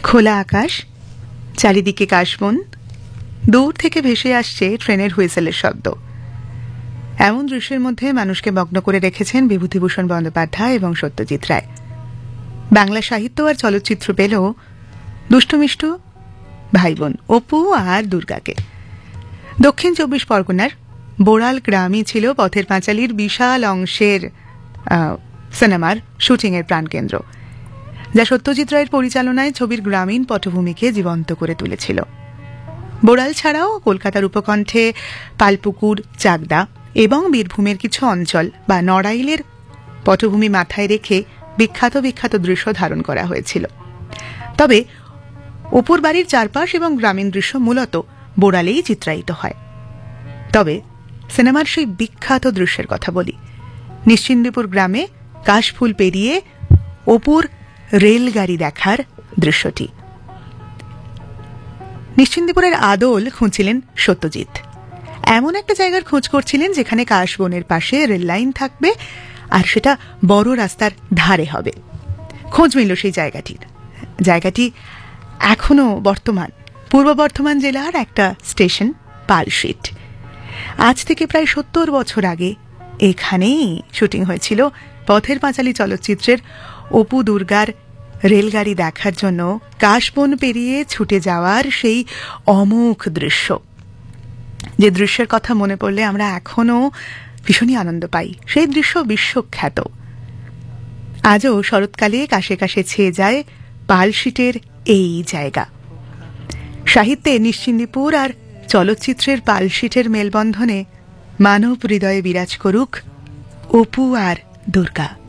খোলা আকাশ, চারিদিকে কাশবন, দূর থেকে ভেসে আসছে ট্রেনের হুইসেলের শব্দ। এমন দৃশ্যের মধ্যে মানুষকে মগ্ন করে রেখেছেন বিভূতিভূষণ বন্দ্যোপাধ্যায় এবং সত্যজিৎ রায়। বাংলা সাহিত্য আর চলচ্চিত্র পেল দুষ্টুমিষ্টু ভাই বোন অপু আর দুর্গাকে। দক্ষিণ ২৪ পরগনার বোড়াল গ্রামই ছিল পথের পাঁচালীর বিশাল অংশের সিনেমার শুটিংয়ের প্রাণকেন্দ্র, যা সত্যজিৎ রায়ের পরিচালনায় ছবির গ্রামীণ পটভূমিকে জীবন্ত করে তুলেছিল। বোড়াল ছাড়াও কলকাতার উপকণ্ঠে পালপুকুর, চাকদা এবং বীরভূমের কিছু অঞ্চল বা নড়াইলের পটভূমি মাথায় রেখে বিখ্যাত বিখ্যাত দৃশ্য ধারণ করা হয়েছিল। তবে অপুর বাড়ির চারপাশ এবং গ্রামীণ দৃশ্য মূলত বোড়ালেই চিত্রায়িত হয়। তবে সিনেমার সেই বিখ্যাত দৃশ্যের কথা বলি। নিশ্চিন্দিপুর গ্রামে কাশফুল পেরিয়ে অপুর রেলগাড়ি দেখার দৃশ্যটি। নিশ্চিন্দিপুরের আদল খুঁজছিলেন সত্যজিৎ। এমন একটা জায়গার খোঁজ করছিলেন যেখানে কাশবনের পাশে রেল লাইন থাকবে আর সেটা বড় রাস্তার ধারে হবে। খোঁজ মিলল সেই জায়গাটি এখনো বর্তমান পূর্ব বর্ধমান জেলার একটা স্টেশন, পালশিট। আজ থেকে প্রায় ৭০ বছর আগে এখানেই শুটিং হয়েছিল পথের পাঁচালী চলচ্চিত্রের অপু দুর্গার রেলগাড়ি দেখার জন্য কাশবন পেরিয়ে ছুটে যাওয়ার সেই অমোঘ দৃশ্য, যে দৃশ্যের কথা মনে পড়লে আমরা এখনো ভীষণই আনন্দ পাই। সেই দৃশ্য বিশ্বখ্যাত। আজও শরৎকালে কাশে কাশে ছেয়ে যায় পালশিটের এই জায়গা। সাহিত্যে নিশ্চিন্দিপুর আর চলচ্চিত্রের পালশিটের মেলবন্ধনে মানব হৃদয়ে বিরাজ করুক অপু আর দুর্গা।